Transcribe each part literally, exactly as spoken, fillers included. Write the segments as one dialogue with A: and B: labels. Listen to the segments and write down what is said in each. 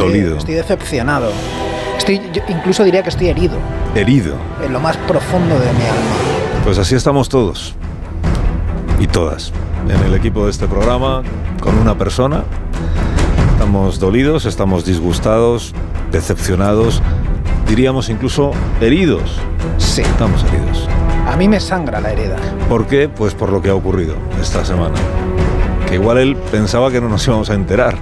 A: dolido.
B: Estoy decepcionado. Estoy, yo incluso diría que estoy herido.
A: Herido.
B: En lo más profundo de mi alma.
A: Pues así estamos todos. Y todas. En el equipo de este programa, con una persona. Estamos dolidos, estamos disgustados, decepcionados. Diríamos incluso heridos.
B: Sí.
A: Estamos heridos.
B: A mí me sangra la herida.
A: ¿Por qué? Pues por lo que ha ocurrido esta semana. Que igual él pensaba que no nos íbamos a enterar.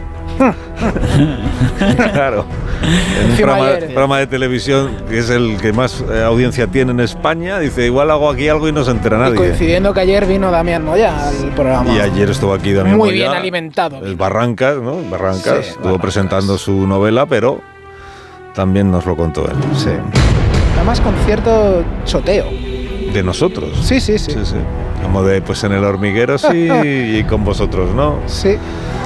A: Claro. En un programa, programa de televisión que es el que más eh, audiencia tiene en España, dice, igual hago aquí algo y no se entera nadie.
B: Y coincidiendo que ayer vino Damián Moya al programa.
A: Y ayer estuvo aquí Damián
B: Muy
A: Moya.
B: Muy bien alimentado.
A: El Barrancas, ¿no? Barrancas.
B: Sí,
A: estuvo
B: Barrancas.
A: presentando su novela, pero también nos lo contó él.
B: Sí. Además con cierto choteo.
A: De nosotros.
B: Sí, sí, sí.
A: sí, sí. Como de, pues en el hormiguero sí y con vosotros, ¿no?
B: Sí.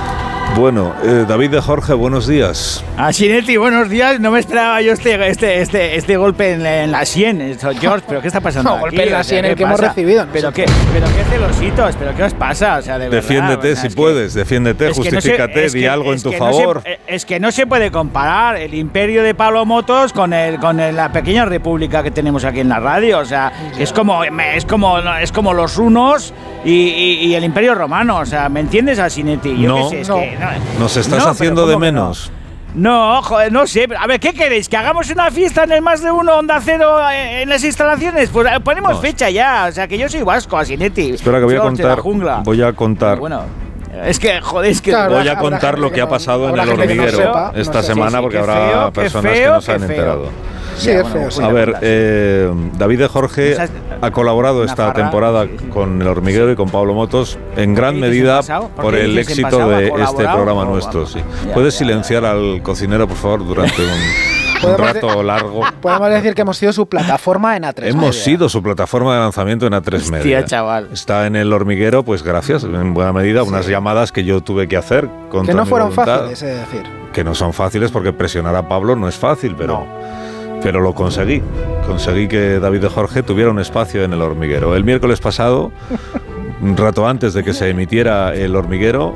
A: Bueno, eh, David de Jorge, buenos días.
C: Ah, Sinetti, buenos días. No me esperaba yo este este este, este golpe en, en la sien, George. ¿Pero qué está pasando?
B: No,
C: aquí?
B: golpe en la
C: O sea,
B: sien el que
C: pasa?
B: hemos recibido. No
C: ¿Pero
B: sé.
C: qué, pero qué celositos? ¿Pero qué os pasa? O sea, de
A: Defiéndete
C: verdad,
A: si
C: es que,
A: puedes, defiéndete,
C: es que
A: justifícate,
C: no se, es
A: di
C: que,
A: algo
C: es
A: en tu
C: que
A: favor.
C: No se, es que no se puede comparar el imperio de Pablo Motos con el con el, la pequeña república que tenemos aquí en la radio. O sea, es como es como es como los hunos y, y, y el imperio romano. O sea, ¿me entiendes, a Sinetti? Yo
A: No,
C: qué sé, es
B: no.
C: que, no,
A: Nos estás
C: no,
A: haciendo
C: pero
A: de
C: ¿cómo que no?
A: menos.
C: No, joder, no sé. A ver, ¿qué queréis? ¿Que hagamos una fiesta en el Más de Uno Onda Cero en, en las instalaciones? Pues eh, ponemos
A: No.
C: fecha ya. O sea, que yo soy vasco, Asinetti.
A: Espera que voy a
C: George de la
A: contar.
C: jungla.
A: Voy a contar.
C: Pero bueno, es que, joder, es que...
B: Claro,
A: Voy a
B: habrá
A: contar
B: gente
A: lo que
B: que
A: ha
B: no-
A: pasado en
B: habrá
A: el
B: gente que no
A: hormiguero
B: sepa, no
A: esta
B: sé.
A: semana,
C: Sí, sí,
A: porque
C: qué
A: habrá
C: feo, qué
A: personas
C: feo,
A: que no se han
C: qué feo.
A: enterado.
B: Sí,
C: Ya,
B: es
C: bueno,
B: feo. sí.
A: A ver, eh, David de Jorge
C: Nos has-
A: ha colaborado
C: una
A: esta
C: farra,
A: temporada
C: sí, sí.
A: con El Hormiguero y con Pablo Motos en gran
C: dices en
A: medida
C: pasado? ¿Por
A: por
C: qué
A: el
C: dices en
A: éxito
C: pasado? ¿Ha
A: de este
C: colaborado?
A: programa
C: No,
A: nuestro.
C: vamos.
A: Sí.
C: Ya,
A: ¿Puedes
C: ya,
A: silenciar al cocinero, por favor, durante un, un
B: Podemos
A: rato largo?
B: Podemos decir que hemos sido su plataforma en A tres.
A: Hemos
B: Media.
A: sido su plataforma de lanzamiento en A tres
C: Hostia,
A: Media.
C: chaval.
A: Está en El Hormiguero, pues gracias, en buena medida, unas llamadas que yo tuve que hacer contra
B: Que no
A: mi
B: fueron
A: voluntad.
B: fáciles, es decir.
A: Que no son fáciles porque presionar a Pablo no es fácil, pero, pero lo conseguí. Conseguí que David de Jorge tuviera un espacio en El Hormiguero. El miércoles pasado, un rato antes de que se emitiera El Hormiguero,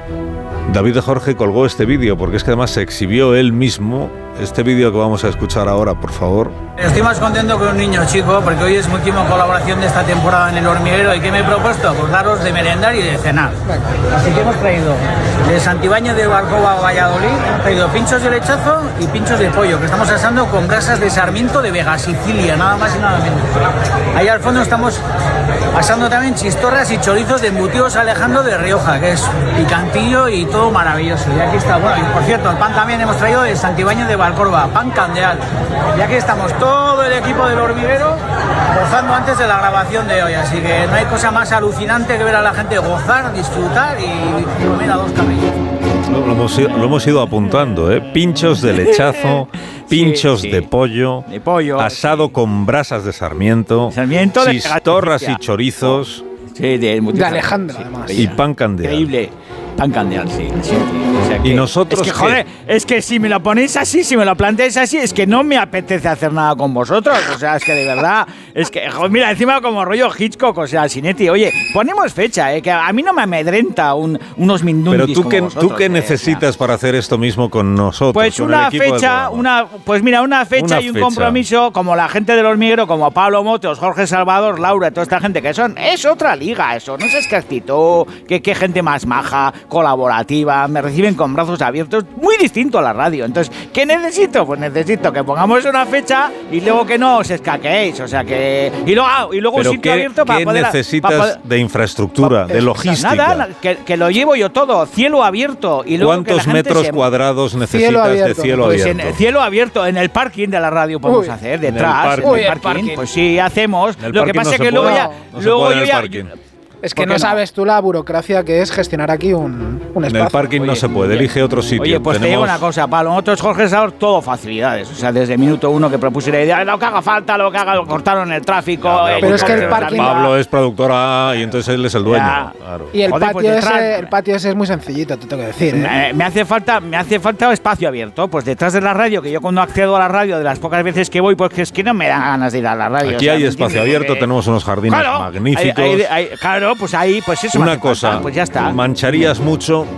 A: David de Jorge colgó este vídeo, porque es que además se exhibió él mismo. Este vídeo que vamos a escuchar ahora, por favor.
D: Estoy más contento que un niño chico porque hoy es mi última colaboración de esta temporada en El Hormiguero. ¿Y qué me he propuesto? Pues daros de merendar y de cenar. Así que hemos traído de Santibáñez de Barcova a Valladolid, hemos traído pinchos de lechazo y pinchos de pollo que estamos asando con brasas de Sarmiento de Vega Sicilia, nada más y nada menos. Ahí al fondo estamos asando también chistorras y chorizos de embutidos Alejandro de Rioja, que es picantillo y todo maravilloso. Y aquí está, bueno, y por cierto, el pan también hemos traído de Santibáñez de Valcorba, pan candeal. Y aquí estamos todo el equipo del Hormiguero gozando antes de la grabación de hoy, así que no hay cosa más alucinante que ver a la gente gozar, disfrutar y comer a dos camellos.
A: Lo, lo hemos, ido- lo hemos ido apuntando, ¿eh? Pinchos de lechazo, pinchos
C: sí.
A: de pollo,
C: De pollo,
A: asado con brasas de Sarmiento,
C: Sarmiento de
A: chistorras y
C: Galicia.
A: chorizos
C: Sí, de,
B: De Alejandro, además.
A: y pan candeal.
C: Increíble. Pan candeal, sí. sí, sí. O sea
A: ¿Y
C: que-
A: nosotros
C: Es que,
A: qué?
C: joder, es que si me lo ponéis así, si me lo planteáis así, es que no me apetece hacer nada con vosotros. O sea, es que de verdad, es que, joder, mira, encima como rollo Hitchcock, o sea, Sinetti, oye, ponemos fecha, eh, que a mí no me amedrenta un, unos mindundis
A: Pero tú
C: como
A: qué,
C: vosotros,
A: tú qué
C: eh, o sea.
A: necesitas para hacer esto mismo con nosotros.
C: Pues
A: con el
C: una
A: equipo del
C: fecha,
A: programa?
C: una, pues mira, una fecha
A: Una
C: y un
A: fecha.
C: compromiso como la gente del Hormiguero, como Pablo Motos, Jorge Salvador, Laura, toda esta gente que son, es otra liga eso, no sé qué actitud, qué, qué gente más maja, colaborativa, me reciben con brazos abiertos, muy distinto a la radio. Entonces, ¿qué necesito? Pues necesito que pongamos una fecha y luego que no os escaquéis, o sea que y luego, ah, y luego un
A: Pero
C: sitio
A: ¿qué,
C: abierto para
A: qué
C: poder
A: necesitas
C: para poder-
A: de infraestructura, de
B: Pues
A: logística?
C: Nada, que, que lo llevo yo todo, cielo abierto y luego que la
A: ¿Cuántos
C: gente
A: metros
C: se-
A: cuadrados necesitas
B: abierto.
A: de cielo
C: Pues
A: abierto?
C: en el cielo abierto, en el parking de la radio podemos
B: Uy,
C: hacer,
A: en el
C: detrás,
A: parking.
C: en
B: Uy,
C: el
B: el
C: parking,
B: parking.
C: pues sí, hacemos.
A: En el
C: Lo que
A: parking
C: pasa
A: no
C: es
A: se
C: que luego
A: puede.
C: ya,
A: No se
C: luego
A: puede en
C: yo
A: el
C: ya,
A: parking.
B: Es que
C: ¿Por
B: no
C: qué no?
B: sabes tú la burocracia que es gestionar aquí un, un
A: En
B: espacio.
A: el parking no
C: Oye,
A: se puede,
C: oye,
A: elige otro sitio.
C: Oye, pues te digo
A: Tenemos-
C: una cosa, Pablo, nosotros Jorge Salvador, todo facilidades. O sea, desde el minuto uno que propuse la idea, lo que haga falta, lo que haga, lo cortaron el tráfico.
A: Ya,
C: eh,
B: pero es que el
C: la
B: parking-
C: vida.
A: Pablo es productora y entonces él es el dueño.
C: Ya.
A: Claro.
B: Y el,
C: Joder, pues
B: patio
C: detrás-
B: ese, el patio ese es muy sencillito, te tengo que decir. ¿eh?
C: Eh, me hace falta me hace falta espacio abierto, pues detrás de la radio, que yo cuando accedo a la radio, de las pocas veces que voy, pues es que no me dan ganas de ir a la radio.
A: Aquí
C: o sea,
A: hay
C: ¿me
A: espacio
C: entiendes?
A: abierto,
C: Porque-
A: tenemos unos jardines
C: Claro,
A: magníficos.
C: hay- hay- hay- claro, pues ahí, pues eso me
A: Una
C: hace
A: cosa,
C: falta, pues ya está.
A: mancharías mucho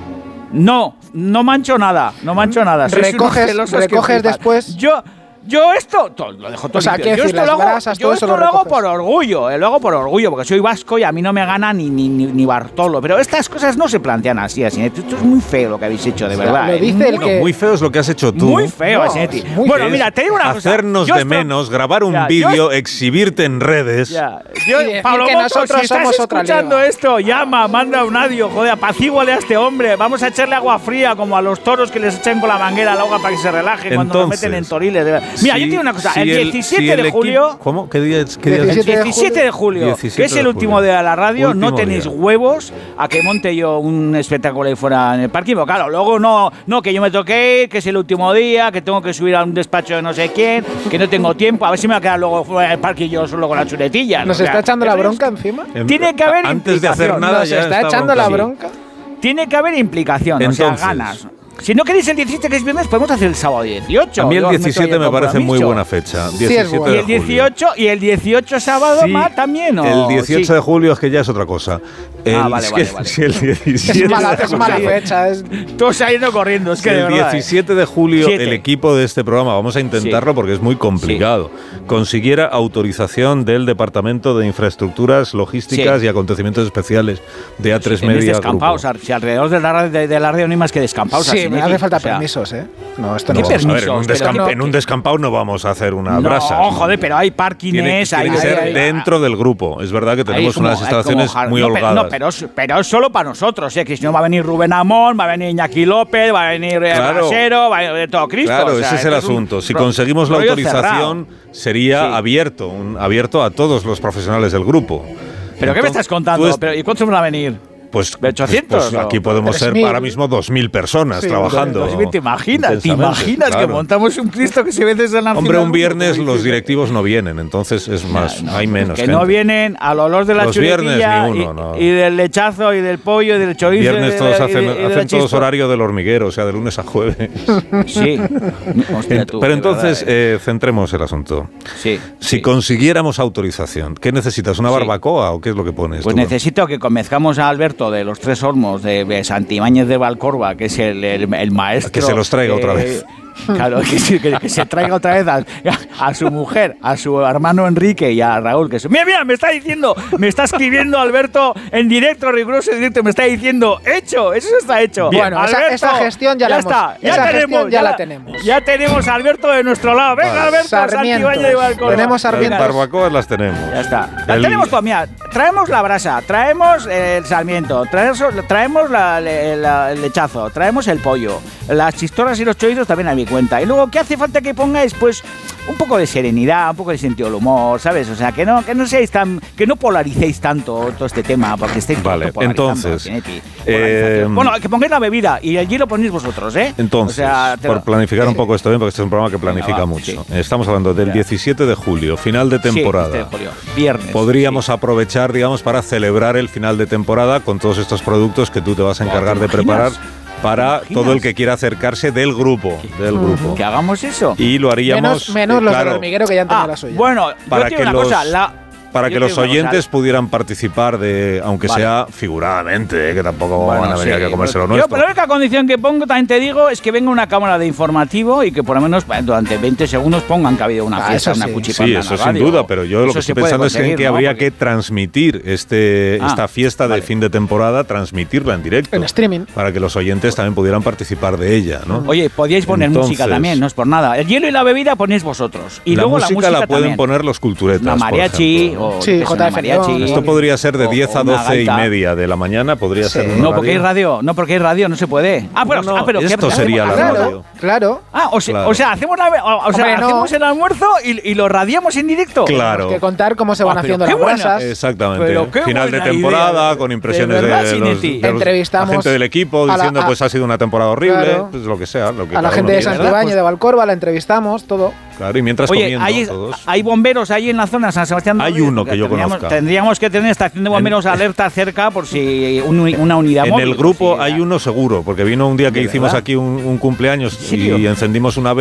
C: No, no mancho nada, no mancho nada. Sois
B: Recoges,
C: unos celosos que
B: recoges
C: flipas.
B: después.
C: Yo... Yo esto, todo, lo dejo todo
B: O sea,
C: limpio.
B: quiero
C: Yo
B: decir,
C: esto,
B: las
C: lo hago,
B: brasas,
C: yo
B: todo
C: esto
B: eso lo
C: lo hago
B: recoges.
C: por orgullo, eh, lo hago por orgullo, porque soy vasco y a mí no me gana ni, ni, ni, ni Bartolo. Pero estas cosas no se plantean así, así. Esto es muy feo lo que habéis hecho, de verdad.
B: Lo
C: eh.
B: dice el
A: No,
B: que...
A: muy feo es lo que has hecho tú.
C: Muy feo,
B: No,
C: Asinetti.
B: es muy
C: Bueno,
B: feo.
C: mira, te digo una cosa.
A: Hacernos
C: Yo
A: de
C: esto-
A: menos, grabar un
C: Ya, yo
A: vídeo, exhibirte en redes.
C: Ya. Yo,
B: Y decir
C: Pablo
B: que
C: Motos,
B: nosotros
C: si estás
B: somos otra
C: escuchando
B: liga.
C: esto, llama, manda un audio, joder, apacíguale a este hombre. Vamos a echarle agua fría como a los toros que les echan con la manguera al agua para que se relajen cuando nos
A: Entonces,
C: meten en toriles. de verdad. Mira,
A: si-
C: yo te digo una cosa.
A: si
C: el
A: el-
C: diecisiete
A: si el
C: de
A: equipo-
C: julio...
A: ¿Cómo? ¿Qué día es? ¿Qué día es?
B: diecisiete
C: El diecisiete de julio,
A: diecisiete
C: que es el
A: de
C: último
A: julio.
C: día de la radio, no
A: Último
C: tenéis
A: día.
C: huevos a que monte yo un espectáculo ahí fuera en el parque. Pero claro, luego no, no, que yo me toque ir, que es el último día, que tengo que subir a un despacho de no sé quién, que no tengo tiempo. A ver si me va a quedar luego fuera del parque yo solo con la chuletilla.
B: ¿Nos
C: O sea,
B: está echando la
C: eso es-
B: bronca encima?
A: Em-
C: Tiene que haber
A: Antes de hacer
C: implicación.
A: nada,
B: ¿Nos
A: ya
B: está echando la bronca?
C: Tiene que haber implicación, o sea,
A: Entonces,
C: ganas. Si no queréis el diecisiete, que es viernes, podemos hacer el sábado dieciocho.
A: A mí el
C: Yo os meto ahí
A: diecisiete
C: el
A: me parece muy
C: compromiso.
A: buena fecha.
B: es
A: diecisiete
B: bueno.
C: Y
A: de
C: el
A: julio.
C: dieciocho, y el dieciocho sábado
A: Sí,
C: más también, ¿o?
A: el dieciocho
C: Sí.
A: de julio es que ya es otra cosa. El,
C: Ah, vale,
A: es
C: vale,
A: que
C: vale.
A: si el diecisiete
B: Es mala,
A: de
B: es mala
A: julio-
B: fecha. Es...
C: Todos se ha ido corriendo, es que
A: Si
C: de
A: el
C: verdad. ¿eh?
A: diecisiete de julio
C: Siete.
A: el equipo de este programa, vamos a intentarlo
C: Sí.
A: porque es muy complicado, consiguiera autorización del Departamento de Infraestructuras, Logísticas
C: Sí.
A: y Acontecimientos Especiales de A tres
C: Si tenéis
A: Media
C: descampados,
A: Grupo.
C: si alrededor de la, radio, de, de la radio no hay más que descampados.
B: Sí,
C: así,
B: me
C: ¿no?
B: hace falta
C: O sea,
B: permisos, ¿eh? No, esto
C: ¿Qué
B: no.
C: permisos?
A: A ver, en un,
C: Pero
A: descamp-
C: no-
A: en un descampado no vamos a hacer una
C: No,
A: brasa.
C: joder, pero hay
A: Tiene,
C: parkings,
A: tiene
C: hay...
A: que ser
C: hay-
A: dentro del grupo. Es verdad que
C: Ahí
A: tenemos
C: como-
A: unas
C: hay
A: instalaciones
C: como jar-
A: muy
C: no, pero,
A: holgadas.
C: no, pero, es- pero es solo para nosotros, ¿eh? Que si no va a venir Rubén Amón, va a venir Iñaki López, va a venir eh,
A: Claro.
C: Brasero, va a venir todo Cristo.
A: Claro,
C: o sea,
A: ese es el
C: esto un
A: asunto. Si
C: ro-
A: conseguimos la
C: rollo
A: autorización,
C: cerrado.
A: sería
C: Sí.
A: abierto, un- abierto a todos los profesionales del grupo.
C: ¿Pero qué me
A: Entonces,
C: estás
A: tú
C: contando?
A: es-
C: ¿Pero, ¿Y cuántos van a venir?
A: Pues,
C: ochocientos,
A: pues, pues
C: o
A: aquí podemos ser
B: tres mil.
A: ahora mismo dos mil personas
B: Sí,
A: trabajando.
C: Dos mil, ¿Te imaginas? ¿Te
A: intensamente,
C: imaginas que
A: claro.
C: montamos un Cristo que se ve desde la
A: Hombre, un viernes los directivos no vienen, entonces es más, hay menos
C: Que
A: gente.
C: no vienen al olor de la
A: Los viernes
C: chuletilla
A: ni
C: y,
A: uno, no.
C: y del lechazo y del pollo y del chorizo.
A: Viernes
C: y de-
A: todos
C: y de-
A: hacen,
C: y de la
A: hacen todos
C: chispa.
A: horario del hormiguero, o sea, de lunes a jueves.
C: Sí. Hostia, tú,
A: Pero
C: de
A: entonces,
C: verdad, eh.
A: eh, centremos el asunto.
C: Sí.
A: Si
C: sí.
A: consiguiéramos autorización, ¿qué necesitas? ¿Una
C: Sí.
A: barbacoa o qué es lo que pones?
C: Pues
A: tú?
C: necesito que convenzcamos a Alberto de los Tres Olmos, de, de Santibáñez de Valcorba, que es el, el, el maestro.
A: Que se los traiga
C: eh,
A: otra vez.
C: Claro, que, se- que- que se traiga otra vez a, a su mujer, a su hermano Enrique y a Raúl. Que se- mira, mira, me está diciendo, me está escribiendo Alberto en directo, riguroso en directo, me está diciendo, hecho, eso está hecho.
B: Bien. Bueno, esa- esa gestión ya la hemos-
C: está, ya
B: esa
C: tenemos,
B: gestión ya la tenemos.
C: Ya tenemos a Alberto de nuestro lado. Venga,
A: Vale.
C: Alberto,
B: Sarmientos.
C: Santibáñez de Valcorba.
B: Tenemos
A: Las
B: sarmientos.
A: barbacoas las tenemos.
C: Ya está. Ya
A: El-
C: tenemos todo. Mira, traemos la brasa, traemos el sarmiento, traemos, traemos la- la- la- el lechazo, traemos el pollo, las chistoras y los chorizos también a mi cuenta. Y luego, ¿qué hace falta que pongáis? Pues un poco de serenidad, un poco de sentido del humor, ¿sabes? O sea, que no, que no seáis tan, que no polaricéis tanto todo este tema, porque estáis todo
A: Vale,
C: polarizando,
A: entonces,
C: Cinetti.
A: eh,
C: Polarización. Bueno, que pongáis la bebida y el hielo ponéis vosotros, ¿eh?
A: Entonces,
C: O sea, te
A: por
C: lo-
A: planificar un poco esto bien, porque este es un programa que planifica
C: va,
A: mucho.
C: sí.
A: Estamos hablando del
C: Ya.
A: diecisiete de julio, final de
C: Sí,
A: temporada.
C: este de julio, viernes.
A: Podríamos
C: sí.
A: aprovechar, digamos, para celebrar el final de temporada con todos estos productos que tú te vas a
C: Buah,
A: encargar
C: ¿te
A: de
C: imaginas?
A: preparar para
C: ¿Te imaginas?
A: todo el que quiera acercarse del grupo, del grupo.
C: Que hagamos eso.
A: Y lo haríamos
B: Menos, menos
A: eh,
B: los
A: claro,
B: del hormiguero que ya han tenido
C: Ah,
B: la suya.
C: bueno,
A: Para
C: yo te
A: que
C: digo una
A: los-
C: cosa, la,
A: para
C: yo
A: que
C: te
A: los
C: digo una
A: oyentes
C: cosa.
A: pudieran participar de, aunque
C: Vale.
A: sea figuradamente, eh, que tampoco
C: Bueno,
A: van a venir
C: sí.
A: aquí a comerse lo
C: Yo,
A: nuestro.
C: pero la única condición que pongo, también te digo, es que venga una cámara de informativo y que por lo menos bueno, durante veinte segundos pongan que ha habido una
B: Ah,
C: fiesta,
B: eso
C: una
B: sí.
C: cuchipanda
A: Sí,
C: en
A: eso
C: la
A: sin
C: radio.
A: duda, pero yo lo
C: Eso
A: que
C: se
A: estoy
C: puede
A: pensando es que,
C: conseguir,
A: que
C: ¿no?
A: habría
C: Porque-
A: que transmitir este,
C: Ah,
A: esta fiesta de
C: vale.
A: fin de temporada, transmitirla en directo.
B: En streaming.
A: Para que los oyentes también pudieran participar de ella, ¿no?
C: Oye, podíais poner
A: Entonces,
C: música también, no es por nada. El hielo y la bebida ponéis vosotros. Y
A: la
C: luego
A: música
C: la música
A: la pueden
C: también.
A: poner los culturetas.
C: Una
A: por
C: mariachi
A: ejemplo, ¿no?
C: o
B: Sí,
C: yo qué sé,
B: J
C: una
B: F
C: mariachi.
B: León.
A: Esto podría ser de
C: o-
A: diez a
C: o una
A: doce y
C: gaita.
A: media de la mañana, podría
B: Sí.
A: ser. una
C: No, porque hay
A: radio.
C: radio, no porque hay radio, no se puede. Ah, pero,
A: No, no,
C: ah, pero ¿qué
A: esto
C: hacemos?
A: sería la
C: ¿Hacemos-
A: radio.
B: Claro.
C: Ah, o sea,
A: Claro.
C: o sea, hacemos, la, o, o sea,
B: Hombre, no.
C: hacemos el almuerzo y, y lo radiamos en directo.
A: Claro.
B: Tenemos que contar cómo se van
C: Ah, pero
B: haciendo
C: qué
B: las
C: buena.
B: brasas.
A: Exactamente.
C: Pero qué
A: Final de
C: buena
A: temporada,
C: idea.
A: con impresiones
C: De
A: de,
C: verdad,
A: los,
C: Sinetti.
A: de los-
B: Entrevistamos
A: la gente del equipo
B: a la-
A: diciendo
B: a-
A: pues ha sido una temporada horrible,
B: Claro.
A: pues lo que sea. Lo que
B: A la
A: cada
B: gente
A: uno
B: de
A: quiera.
B: Santibáñez,
C: pues-
B: de Valcorba, la entrevistamos, todo.
A: Claro, y mientras
C: Oye,
A: comiendo
C: hay,
A: todos.
C: hay bomberos ahí en la zona de San Sebastián. de
A: Hay
C: los Reyes?
A: uno que yo
C: tendríamos,
A: conozca.
C: Tendríamos que tener estación de bomberos alerta cerca por si un- una unidad
A: En
C: móvil.
A: el
C: por
A: grupo
C: si-
A: hay uno seguro, porque vino un día que
C: ¿De
A: hicimos
C: verdad?
A: aquí un, un cumpleaños
C: ¿En serio?
A: y encendimos una vela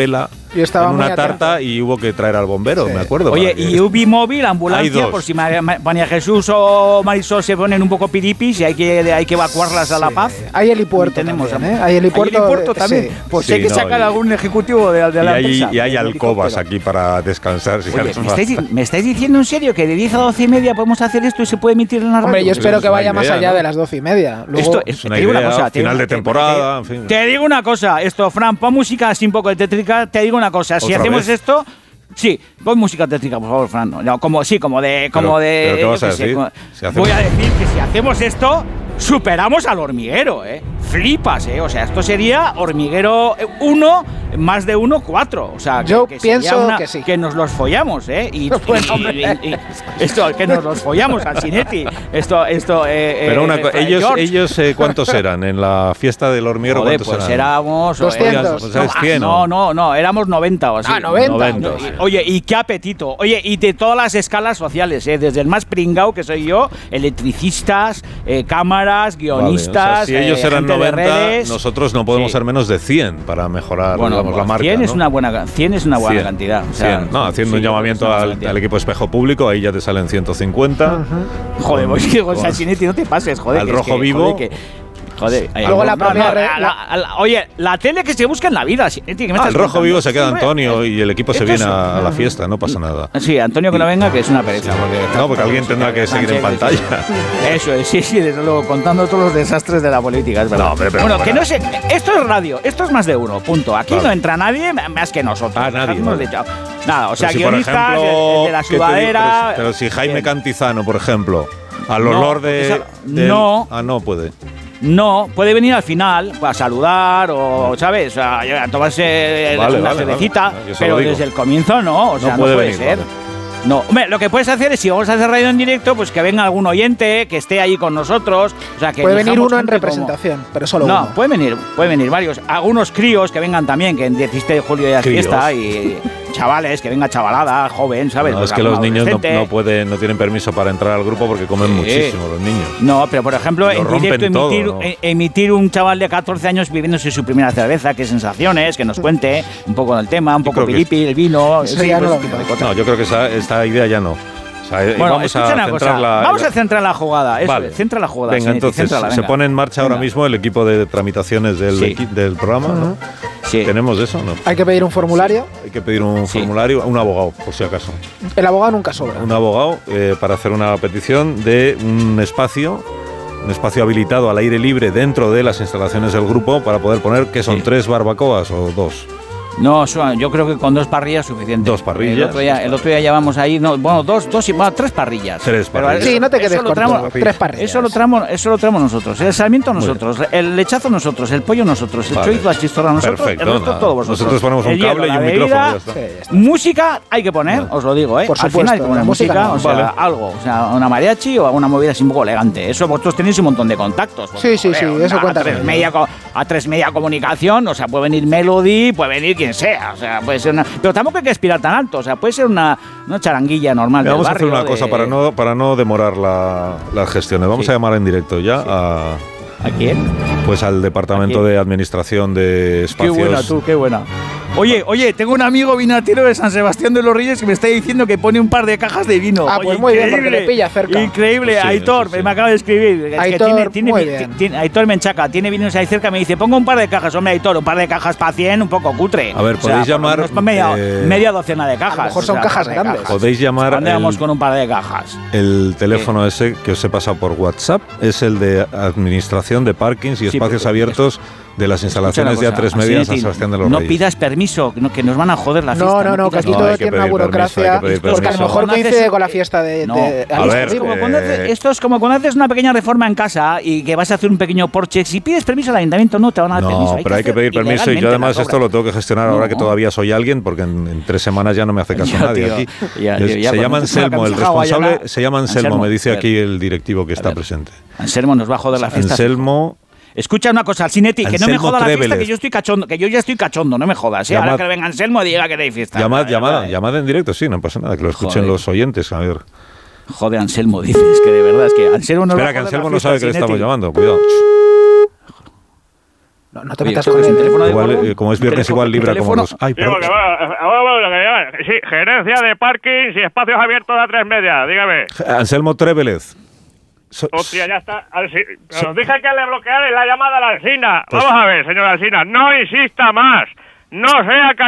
B: Yo estaba
A: en
B: muy
A: una
B: atento.
A: tarta y hubo que traer al bombero,
B: Sí.
A: me acuerdo.
C: Oye,
A: para que-
C: y Ubi móvil,
A: Hay
C: ambulancia,
A: dos.
C: por si María, María Jesús o Marisol se ponen un poco piripis y hay que, hay que evacuarlas a La Paz.
B: Hay helipuerto
C: Tenemos,
B: también, ¿eh? Hay helipuerto,
C: ¿Hay helipuerto
B: eh,
C: también.
B: sí.
C: Pues
A: Sí,
C: hay que
A: no,
C: sacar
A: y-
C: algún ejecutivo de, de
A: y
C: la
A: hay,
C: empresa.
A: y hay
C: del
A: alcobas
C: helicóptero.
A: aquí para descansar. Si
C: Oye,
A: hace
C: ¿me
A: falta.
C: estáis, ¿me estáis diciendo en serio que de diez a doce y media podemos hacer esto y se puede emitir en la radio?
B: Hombre, yo espero
A: es
B: que
A: una
B: vaya más
A: idea,
B: allá
A: ¿no?
B: de las doce y media. Luego,
C: Esto
A: Es
C: te
A: una
C: digo
A: idea,
C: una cosa, te
A: final
C: digo-
A: de
C: te-
A: temporada,
C: te-
A: en fin.
C: Te digo una cosa, esto, Fran, pon música así un poco de tétrica. Te digo una cosa, si
A: ¿Otra
C: hacemos
A: vez?
C: esto. Sí, pon música tétrica, por favor, Fran. No, como, sí, como de. Como
A: Pero-
C: de
A: pero ¿qué
C: yo
A: vas a
C: qué sé,
A: decir?
C: como-
A: Si hacemos-
C: Voy a decir que si hacemos esto, superamos al hormiguero, ¿eh? Flipas, ¿eh? O sea, esto sería hormiguero uno, más de uno, cuatro. O sea, que,
B: Yo
C: que sería
B: pienso
C: una-
B: que sí.
C: que nos los follamos, ¿eh? Y,
B: Bueno,
C: y-
B: hombre.
C: y- y- esto, que nos los follamos al Cinetti. Esto, esto, eh,
A: Pero
C: eh,
A: una
C: eh,
A: co-
C: Fray
A: ellos,
C: George.
A: ellos eh, ¿cuántos eran? En la fiesta del hormiguero,
C: Joder,
A: ¿cuántos
C: pues
A: eran?
C: éramos.
B: doscientos.
A: O sea, es
C: no,
A: cien,
C: no,
A: ¿no?
C: no, no, éramos noventa o así.
B: Ah, noventa.
A: noventa,
C: No,
A: sí.
C: y- Oye, y qué apetito. Oye, y de todas las escalas sociales, ¿eh? Desde el más pringao que soy yo, electricistas, eh, cámaras,
A: Vale, o sea,
C: guionistas.
A: si ellos
C: eh,
A: eran
C: gente de
A: noventa,
C: redes.
A: nosotros no podemos
C: Sí.
A: ser menos de cien para mejorar
C: Bueno,
A: digamos, la marca.
C: cien es
A: ¿no?
C: una buena, cien es una buena
A: cien,
C: cantidad. O sea,
A: cien. No, haciendo
C: sí,
A: un llamamiento
C: es una buena
A: al,
C: cantidad.
A: al equipo espejo público, ahí ya te salen ciento cincuenta.
C: Joder,
A: Con-
C: pues que con
A: con-
C: Sanchinetti no te pases, joder.
A: al
C: que es
A: rojo
C: que-
A: vivo.
C: Joder, que, joder, ay,
B: Luego la
C: no,
B: propia
C: no,
B: red-
C: la- la- la- oye, la tele que se busca en la vida, Sanchinetti, ¿qué me
A: Ah,
C: estás
A: el rojo
C: contando?
A: vivo se queda
C: Hombre,
A: Antonio y el equipo se
C: esto
A: viene
C: es-
A: a, a la fiesta, no pasa nada.
C: Sí, Antonio que no venga, que es una pereza. Porque
A: No, porque alguien tendrá que seguir en
C: Sánchez,
A: pantalla.
C: Eso es, sí, sí, desde luego, contando todos los desastres de la política, es verdad.
A: No, hombre, pero
C: bueno,
A: bueno.
C: que no sé, esto es radio, esto es más de uno, punto. Aquí
A: Vale.
C: no entra nadie más que nosotros.
A: Ah, nadie,
C: Hemos
A: vale.
C: dicho. Nada, o sea,
A: Pero si, por
C: guionistas,
A: ejemplo,
C: el, el de la
A: ¿qué te digo?
C: sudadera.
A: Pero, pero si Jaime
C: bien.
A: Cantizano, por ejemplo, al
C: No,
A: olor de,
C: esa-
A: del-
C: no.
A: Ah, no puede.
C: No, puede venir al final a saludar o, ¿sabes? A, a tomarse
A: Vale,
C: una
A: vale,
C: cervecita,
A: vale. Yo se lo
C: pero
A: digo.
C: desde el comienzo no, o sea, no
A: puede
C: puede,
A: venir,
C: ser.
A: vale.
C: No, hombre, lo que puedes hacer es si vamos a hacer radio en directo, pues que venga algún oyente, que esté ahí con nosotros. O sea, que
B: puede venir
C: elijamos
B: uno en
C: gente como-
B: representación, pero solo
C: No,
B: uno.
C: pueden venir, pueden venir varios. Algunos críos que vengan también, que en diecisiete de julio ya es
A: Críos.
C: fiesta, y chavales, que venga chavalada, joven, ¿sabes?
A: No,
C: Pues
A: es que los
C: algún
A: niños no,
C: adolescente.
A: no pueden, no tienen permiso para entrar al grupo porque comen
C: Sí.
A: muchísimo los niños.
C: No, pero por ejemplo,
A: Lo
C: en
A: rompen
C: directo
A: todo,
C: emitir,
A: ¿no?
C: e- emitir un chaval de catorce años viviéndose su primera cerveza, qué sensaciones, que nos cuente un poco del tema, un poco
A: creo que
C: piripi, el vino,
B: Eso
C: sí,
B: ya
C: pues
B: no
C: ese
B: lo
C: tipo de
B: veo.
C: cosas.
A: No, yo creo que esa, esta idea ya no. O sea, eh,
C: Bueno,
A: vamos
C: escucha
A: a
C: una
A: centrar
C: cosa.
A: la,
C: Vamos
A: la-
C: a centrar la jugada. Eso,
A: Vale.
C: es, centra la jugada.
A: Venga,
C: Sinetti,
A: entonces
C: céntrala,
A: se
C: venga.
A: pone en marcha ahora
C: Venga.
A: mismo el equipo de tramitaciones del,
C: Sí.
A: equi- del programa. ¿no?
C: Sí.
A: ¿Tenemos eso? No.
B: Hay que pedir un formulario.
A: Hay que pedir un
C: Sí.
A: formulario, un abogado, por si acaso.
B: El abogado nunca sobra.
A: Un abogado eh, para hacer una petición de un espacio, un espacio habilitado al aire libre dentro de las instalaciones del grupo para poder poner, que son
C: Sí.
A: tres barbacoas o dos.
C: No, su- yo creo que con dos parrillas es suficiente.
A: Dos parrillas.
C: El otro día, el otro día llevamos ahí, no, bueno, dos, dos y bueno, tres parrillas.
A: Tres
C: Pero
A: parrillas.
C: eso-
B: Sí, no te
C: eso
B: quedes
C: lo
B: corto.
C: traemos-
B: Tres parrillas.
C: Eso lo traemos, eso lo traemos nosotros. El sarmiento
A: Muy
C: nosotros, el lechazo nosotros, el pollo nosotros, el
A: Vale.
C: chorizo, la chistorra nosotros,
A: Perfecto,
C: el resto
A: nada.
C: todo vosotros.
A: Nosotros ponemos un
C: El hielo,
A: cable y
C: la
A: un
C: bebida,
A: micrófono, ya está.
B: Sí, ya está.
C: Música hay que poner, os lo digo, ¿eh?
B: Por
C: Al
B: supuesto,
C: final hay que poner
B: la música
C: música,
B: no.
C: o sea,
A: Vale.
C: algo, o sea, una mariachi o una movida así un poco elegante. Eso vosotros tenéis un montón de contactos.
B: Sí, sí, sí,
C: Joder,
B: eso
C: a
B: cuenta
C: tres
B: con
C: media, co- a tres media comunicación, o sea, puede venir Melody, puede venir quien sea, o sea, puede ser una, pero tampoco hay que aspirar tan alto, o sea, puede ser una, una charanguilla normal
A: Mira,
C: del
A: vamos a hacer
C: barrio
A: una
C: de-
A: cosa para no, para no demorar la- las gestiones. Vamos
C: Sí.
A: a llamar en directo ya a,
C: ¿A quién?
A: pues al Departamento
C: ¿A quién?
A: de Administración de
C: Qué
A: Espacios.
C: buena tú, qué buena. Oye, oye, tengo un amigo vinatero de San Sebastián de los Reyes que me está diciendo que pone un par de cajas de vino.
B: Ah,
C: Oye,
B: pues muy bien, porque
C: increíble,
B: le pilla cerca.
C: Increíble,
A: Pues sí,
C: Aitor,
A: sí, sí.
C: me acaba de escribir. Es que
B: Aitor,
C: tiene, tiene,
B: muy
C: vi-
B: bien.
C: tiene- Aitor Menchaca, tiene vinos ahí cerca, me dice, pongo un par de cajas. Hombre, Aitor, un par de cajas para cien, un poco cutre.
A: A ver,
C: O sea,
A: podéis
C: por lo
A: llamar,
C: menos media,
A: eh,
C: media docena de cajas.
B: a lo mejor
C: o
B: son
C: sea,
B: cajas
C: un par de
B: grandes.
A: Podéis llamar
C: ¿Dónde vamos
A: el,
C: con un par de cajas?
A: el teléfono ese que os he pasado por WhatsApp. Es el de Administración de Parkings y
C: Sí,
A: Espacios
C: porque-
A: Abiertos de las instalaciones de
C: Escucha
A: A tres
C: una cosa,
A: Media en San
C: Asinetti,
A: Sebastián de los
C: no
A: Reyes.
C: pidas permiso, que no- que nos van a joder la fiesta.
B: No, no, no, que
C: pidas
B: aquí
A: No,
B: todo
A: hay que
B: tiene una
A: pedir permiso,
B: burocracia.
A: hay que pedir
B: Pues que a lo
A: permiso.
B: mejor
C: Cuando
B: coincide
C: haces-
B: con la fiesta de.
C: No.
B: de
C: A
B: Alicia
A: ver,
C: esto, es como
B: Uribe.
C: cuando haces, esto es como cuando haces una pequeña reforma en casa y que vas a hacer un pequeño porche. Si pides permiso al ayuntamiento, no te van a dar permiso.
A: No, pero hay que
C: hacer
A: pedir permiso y
C: ilegalmente
A: yo además
C: las
A: esto
C: obras.
A: lo tengo que gestionar ahora
C: No.
A: que todavía soy alguien porque en, en tres semanas ya no me hace caso
C: Ya,
A: nadie
C: tío.
A: aquí.
C: Ya,
A: Es-
C: tío, ya,
A: se
C: cuando
A: llama
C: te ponga
A: Anselmo, el
C: camisa hawaiana-
A: responsable se llama Anselmo,
C: Anselmo,
A: me dice
C: a ver.
A: aquí el directivo que está
C: ver.
A: presente.
C: Anselmo nos va a joder la fiesta.
A: Anselmo,
C: Escucha una cosa, Alcinetti, que no me
A: Anselmo
C: joda la fiesta,
A: Tréveles.
C: que yo estoy cachondo, que yo ya estoy cachondo, no me jodas. ¿eh? Ahora
A: Llamad-
C: que venga Anselmo y diga que hay fiesta.
A: llamad,
C: Vale,
A: llamad,
C: vale.
A: llamad en directo, sí, no pasa nada, que lo escuchen
C: Joder.
A: los oyentes, a ver.
C: Joder, Anselmo, dices que de verdad es que Anselmo nos va
A: Espera,
C: a
A: que
C: joder
A: Anselmo
C: la
A: no
C: fiesta,
A: sabe que le
C: Alcinetti.
A: estamos llamando, cuidado.
B: No, no te
C: Oye,
B: metas
C: ¿sabes
B: con
C: el
B: el
C: teléfono de
A: Igual,
C: Bono?
A: eh, como es viernes,
C: Teléfono-
A: igual libra como
C: teléfono-
A: los... Ay,
E: Sí,
A: perdón.
E: porque va, va, va, lo que llaman. Sí, gerencia de parkings y espacios abiertos a tres media, dígame.
A: Anselmo Trévelez. So-
E: Hostia, ya está. Alci- Os dije que le bloquearais la llamada a la Alsina.
A: Pues-
E: Vamos a ver, señor Alsina, no insista más. No sea